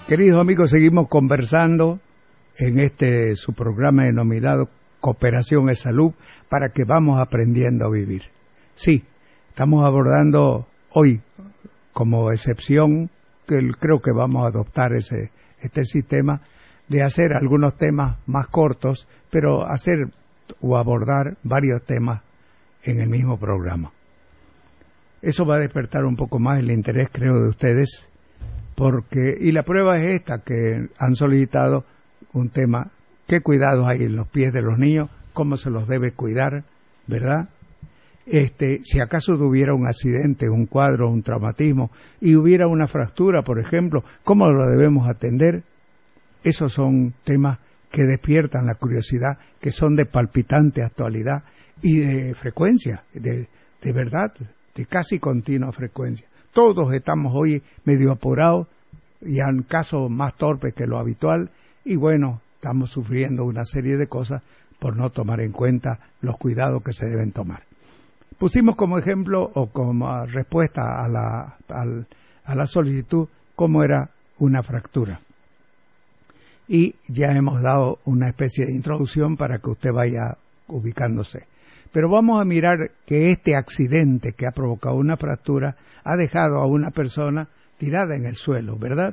Queridos amigos, seguimos conversando en su programa denominado Cooperación es Salud, para que vamos aprendiendo a vivir. Sí, estamos abordando hoy como excepción, que creo que vamos a adoptar este sistema de hacer algunos temas más cortos, pero hacer o abordar varios temas en el mismo programa. Eso va a despertar un poco más el interés, creo, de ustedes, y la prueba es esta, que han solicitado un tema: qué cuidados hay en los pies de los niños, cómo se los debe cuidar, ¿verdad? Si acaso tuviera un accidente, un cuadro, un traumatismo, y hubiera una fractura, por ejemplo, ¿cómo lo debemos atender? Esos son temas que despiertan la curiosidad, que son de palpitante actualidad y de frecuencia, de verdad, de casi continua frecuencia. Todos estamos hoy medio apurados y en casos más torpes que lo habitual, y bueno, estamos sufriendo una serie de cosas por no tomar en cuenta los cuidados que se deben tomar. Pusimos como ejemplo o como respuesta a la solicitud cómo era una fractura. Y ya hemos dado una especie de introducción para que usted vaya ubicándose. Pero vamos a mirar que este accidente que ha provocado una fractura ha dejado a una persona tirada en el suelo, ¿verdad?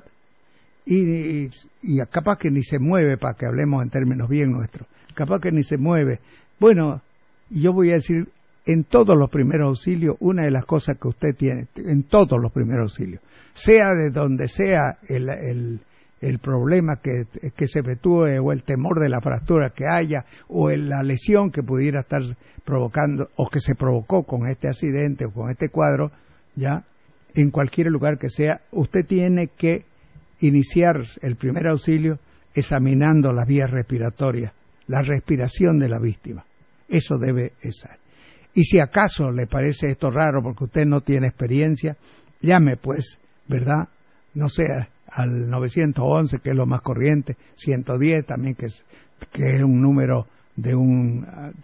Y capaz que ni se mueve, para que hablemos en términos bien nuestros. Capaz que ni se mueve. Bueno, yo voy a decir, en todos los primeros auxilios, una de las cosas que usted tiene, en todos los primeros auxilios, sea de donde sea el problema que se efectúe, o el temor de la fractura que haya, o la lesión que pudiera estar provocando, o que se provocó con este accidente o con este cuadro, ya, en cualquier lugar que sea, usted tiene que iniciar el primer auxilio examinando las vías respiratorias, la respiración de la víctima. Eso debe ser. Y si acaso le parece esto raro porque usted no tiene experiencia, llame pues, ¿verdad? No sé, al 911, que es lo más corriente, 110 también, que es un número de un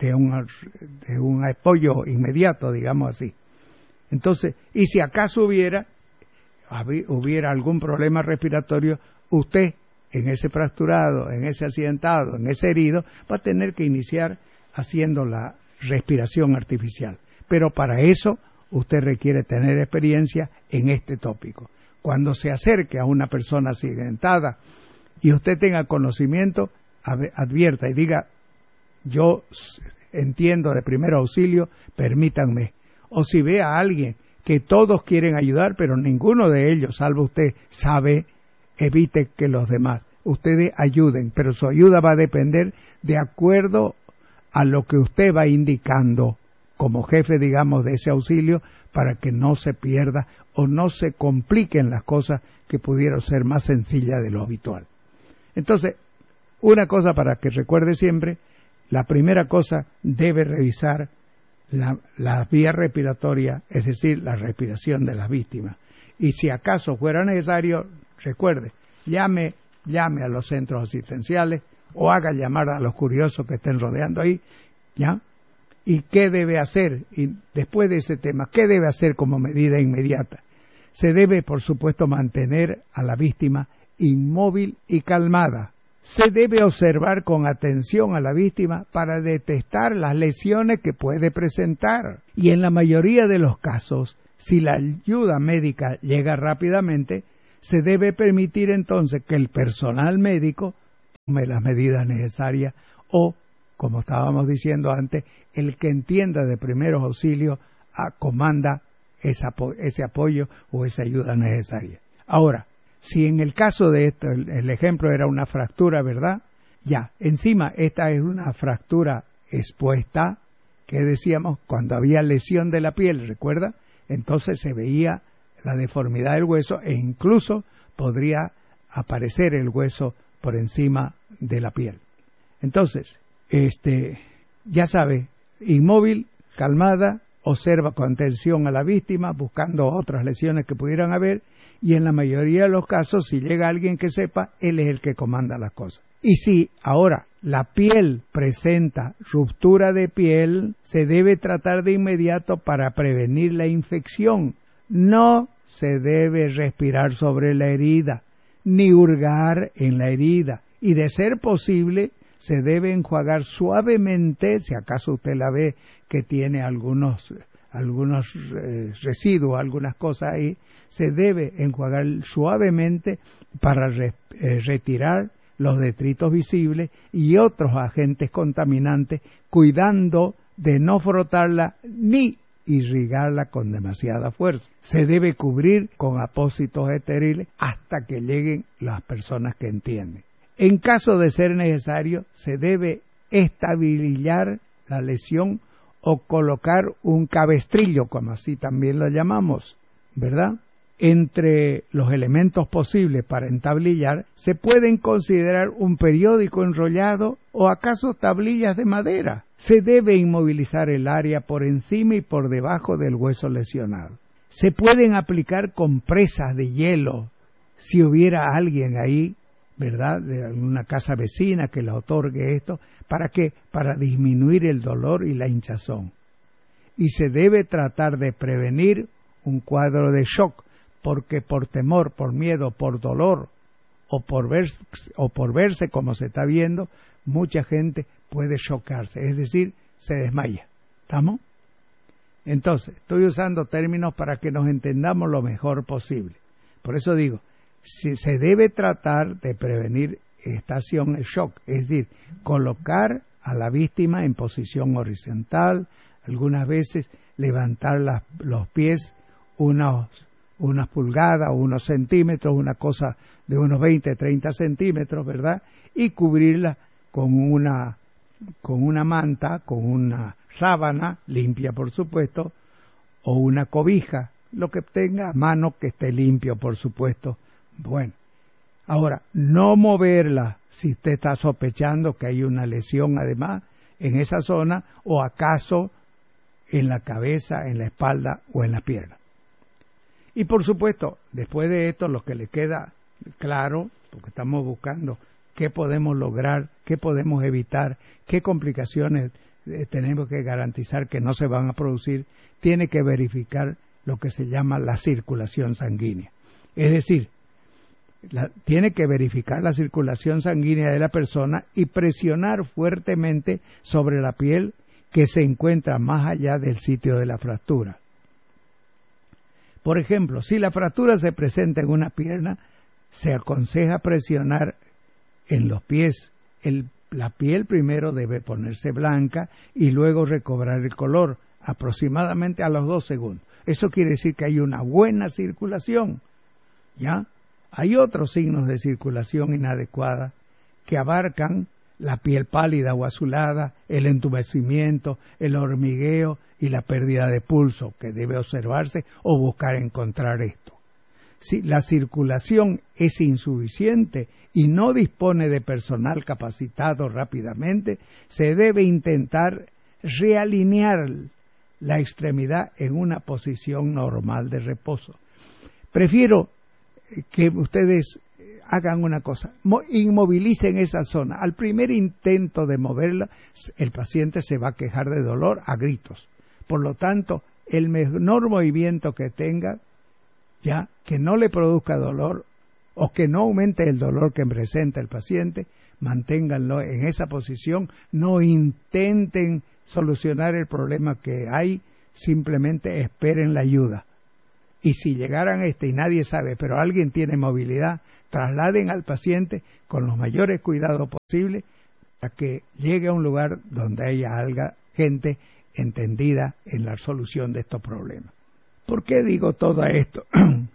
apoyo inmediato, digamos así. Entonces, y si acaso hubiera algún problema respiratorio, usted en ese fracturado, en ese accidentado, en ese herido, va a tener que iniciar haciendo la respiración artificial. Pero para eso usted requiere tener experiencia en este tópico. Cuando se acerque a una persona accidentada y usted tenga conocimiento, advierta y diga: yo entiendo de primer auxilio, permítanme. O si ve a alguien que todos quieren ayudar, pero ninguno de ellos, salvo usted, sabe, evite que los demás. Ustedes ayuden, pero su ayuda va a depender de acuerdo a lo que usted va indicando como jefe, digamos, de ese auxilio, para que no se pierda o no se compliquen las cosas que pudieran ser más sencillas de lo habitual. Entonces, una cosa para que recuerde siempre: la primera cosa, debe revisar la vía respiratoria, es decir, la respiración de las víctimas. Y si acaso fuera necesario, recuerde, llame a los centros asistenciales o haga llamar a los curiosos que estén rodeando ahí, ¿ya? ¿Y qué debe hacer? Y después de ese tema, ¿qué debe hacer como medida inmediata? Se debe, por supuesto, mantener a la víctima inmóvil y calmada. Se debe observar con atención a la víctima para detectar las lesiones que puede presentar. Y en la mayoría de los casos, si la ayuda médica llega rápidamente, se debe permitir entonces que el personal médico tome las medidas necesarias, o, como estábamos diciendo antes, el que entienda de primeros auxilios comanda ese apoyo o esa ayuda necesaria. Ahora, si en el caso de esto, el ejemplo era una fractura, ¿verdad? Ya, encima esta es una fractura expuesta, que decíamos, cuando había lesión de la piel, ¿recuerda? Entonces se veía la deformidad del hueso e incluso podría aparecer el hueso por encima de la piel. Entonces, ya sabe, inmóvil, calmada, observa con atención a la víctima, buscando otras lesiones que pudieran haber, y en la mayoría de los casos, si llega alguien que sepa, él es el que comanda las cosas. Y si ahora la piel presenta ruptura de piel, se debe tratar de inmediato para prevenir la infección. No se debe respirar sobre la herida, ni hurgar en la herida, y de ser posible se debe enjuagar suavemente, si acaso usted la ve que tiene algunos residuos, algunas cosas ahí, se debe enjuagar suavemente para retirar los detritos visibles y otros agentes contaminantes, cuidando de no frotarla ni irrigarla con demasiada fuerza. Se debe cubrir con apósitos estériles hasta que lleguen las personas que entienden. En caso de ser necesario, se debe estabilizar la lesión o colocar un cabestrillo, como así también lo llamamos, ¿verdad? Entre los elementos posibles para entablillar se pueden considerar un periódico enrollado o acaso tablillas de madera. Se debe inmovilizar el área por encima y por debajo del hueso lesionado. Se pueden aplicar compresas de hielo si hubiera alguien ahí, ¿verdad?, de alguna casa vecina que le otorgue esto, ¿para qué? Para disminuir el dolor y la hinchazón. Y se debe tratar de prevenir un cuadro de shock, porque por temor, por miedo, por dolor o por verse como se está viendo, mucha gente puede chocarse, es decir, se desmaya. ¿Estamos? Entonces, estoy usando términos para que nos entendamos lo mejor posible. Por eso digo, si se debe tratar de prevenir estación el shock, es decir, colocar a la víctima en posición horizontal, algunas veces levantar los pies unas pulgadas o unos centímetros, una cosa de unos 20, 30 centímetros, ¿verdad? Y cubrirla con una manta, con una sábana, limpia por supuesto, o una cobija, lo que tenga a mano que esté limpio por supuesto. Bueno, ahora, no moverla si usted está sospechando que hay una lesión además en esa zona, o acaso en la cabeza, en la espalda o en la pierna. Y por supuesto, después de esto, lo que le queda claro, porque estamos buscando qué podemos lograr, qué podemos evitar, qué complicaciones tenemos que garantizar que no se van a producir, tiene que verificar lo que se llama la circulación sanguínea. Es decir, tiene que verificar la circulación sanguínea de la persona y presionar fuertemente sobre la piel que se encuentra más allá del sitio de la fractura. Por ejemplo, si la fractura se presenta en una pierna, se aconseja presionar en los pies. La piel primero debe ponerse blanca y luego recobrar el color, aproximadamente a los 2 segundos. Eso quiere decir que hay una buena circulación, ¿ya? Hay otros signos de circulación inadecuada que abarcan la piel pálida o azulada, el entumecimiento, el hormigueo y la pérdida de pulso, que debe observarse o buscar encontrar esto. Si la circulación es insuficiente y no dispone de personal capacitado rápidamente, se debe intentar realinear la extremidad en una posición normal de reposo. Prefiero que ustedes hagan una cosa, inmovilicen esa zona. Al primer intento de moverla, el paciente se va a quejar de dolor a gritos. Por lo tanto, el menor movimiento que tenga, ya que no le produzca dolor o que no aumente el dolor que presenta el paciente, manténganlo en esa posición, no intenten solucionar el problema que hay, simplemente esperen la ayuda. Y si llegaran y nadie sabe, pero alguien tiene movilidad, trasladen al paciente con los mayores cuidados posibles para que llegue a un lugar donde haya gente entendida en la solución de estos problemas. ¿Por qué digo todo esto?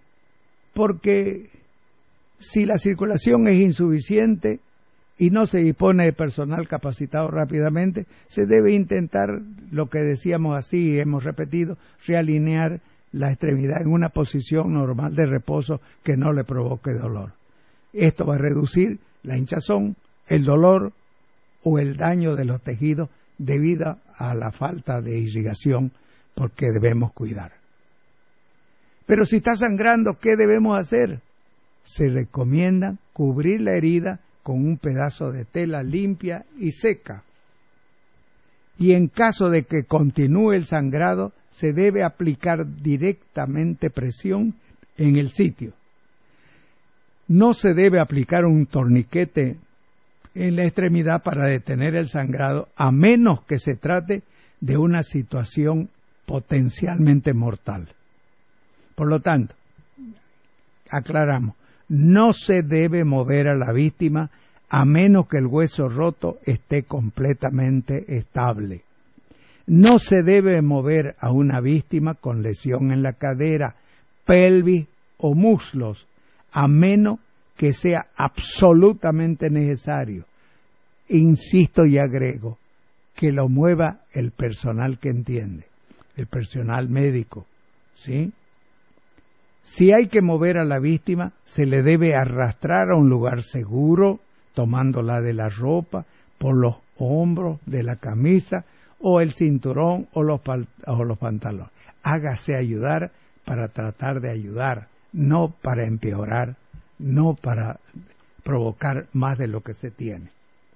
Porque si la circulación es insuficiente y no se dispone de personal capacitado rápidamente, se debe intentar, lo que decíamos así y hemos repetido, realinear la extremidad en una posición normal de reposo que no le provoque dolor. Esto va a reducir la hinchazón, el dolor o el daño de los tejidos debido a la falta de irrigación, porque debemos cuidar. Pero si está sangrando, ¿qué debemos hacer? Se recomienda cubrir la herida con un pedazo de tela limpia y seca. Y en caso de que continúe el sangrado, se debe aplicar directamente presión en el sitio. No se debe aplicar un torniquete en la extremidad para detener el sangrado, a menos que se trate de una situación potencialmente mortal. Por lo tanto, aclaramos, no se debe mover a la víctima a menos que el hueso roto esté completamente estable. No se debe mover a una víctima con lesión en la cadera, pelvis o muslos, a menos que sea absolutamente necesario. Insisto y agrego, que lo mueva el personal que entiende, el personal médico, ¿sí? Si hay que mover a la víctima, se le debe arrastrar a un lugar seguro, tomándola de la ropa, por los hombros de la camisa, o el cinturón, o los pantalones. Hágase ayudar para tratar de ayudar, no para empeorar, no para provocar más de lo que se tiene.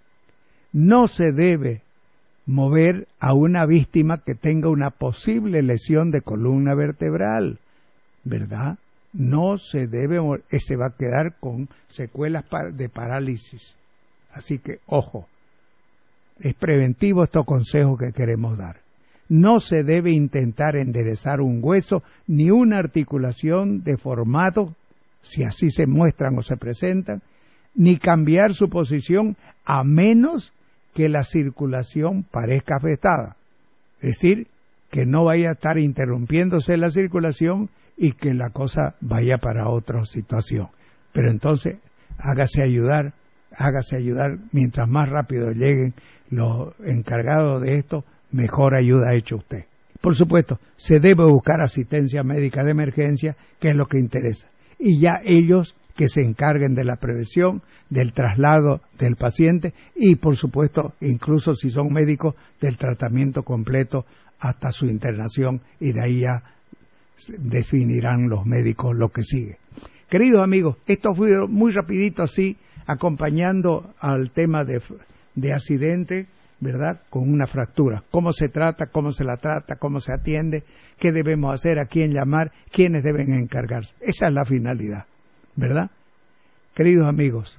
No se debe mover a una víctima que tenga una posible lesión de columna vertebral, ¿verdad? No se debe mover, se va a quedar con secuelas de parálisis. Así que, ojo, es preventivo estos consejos que queremos dar. No se debe intentar enderezar un hueso ni una articulación de formato, si así se muestran o se presentan, ni cambiar su posición a menos que la circulación parezca afectada. Es decir, que no vaya a estar interrumpiéndose la circulación y que la cosa vaya para otra situación. Pero entonces, hágase ayudar mientras más rápido lleguen los encargados de esto, mejor ayuda ha hecho usted. Por supuesto, se debe buscar asistencia médica de emergencia, que es lo que interesa. Y ya ellos que se encarguen de la prevención, del traslado del paciente y, por supuesto, incluso si son médicos, del tratamiento completo hasta su internación, y de ahí ya definirán los médicos lo que sigue. Queridos amigos, esto fue muy rapidito así, acompañando al tema de accidente, ¿verdad?, con una fractura. ¿Cómo se trata? ¿Cómo se la trata? ¿Cómo se atiende? ¿Qué debemos hacer? ¿A quién llamar? ¿Quiénes deben encargarse? Esa es la finalidad, ¿verdad? Queridos amigos,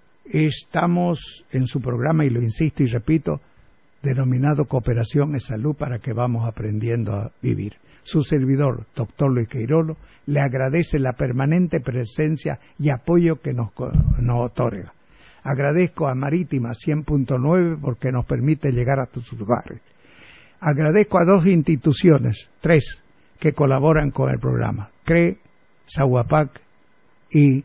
estamos en su programa, y lo insisto y repito, denominado Cooperación es Salud, para que vamos aprendiendo a vivir. Su servidor, doctor Luis Queirolo, le agradece la permanente presencia y apoyo que nos otorga. Agradezco a Marítima 100.9 porque nos permite llegar hasta sus lugares. Agradezco a 2 instituciones, 3, que colaboran con el programa: CRE, Sahuapac y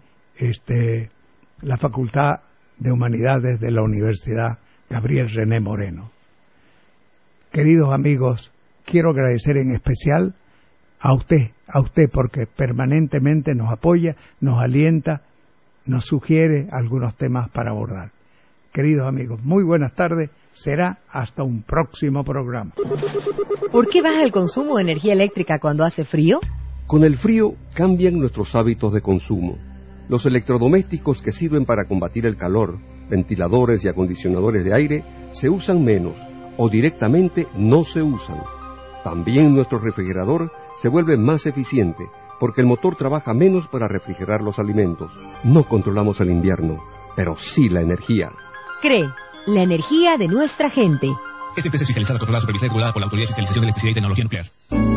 la Facultad de Humanidades de la Universidad Gabriel René Moreno. Queridos amigos, quiero agradecer en especial a usted porque permanentemente nos apoya, nos alienta, nos sugiere algunos temas para abordar. Queridos amigos, muy buenas tardes. Será hasta un próximo programa. ¿Por qué baja el consumo de energía eléctrica cuando hace frío? Con el frío cambian nuestros hábitos de consumo. Los electrodomésticos que sirven para combatir el calor, ventiladores y acondicionadores de aire, se usan menos o directamente no se usan. También nuestro refrigerador se vuelve más eficiente porque el motor trabaja menos para refrigerar los alimentos. No controlamos el invierno, pero sí la energía. CRE, la energía de nuestra gente. Esta empresa es fiscalizada, controlada, supervisada y regulada por la Autoridad de Fiscalización de Electricidad y Tecnología Nuclear.